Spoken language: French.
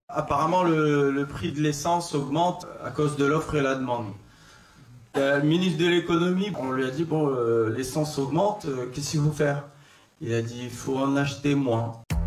Apparemment, le prix de l'essence augmente à cause de l'offre et la demande. Le ministre de l'économie, on lui a dit, bon, l'essence augmente, qu'est-ce qu'il faut faire? Il a dit, il faut en acheter moins.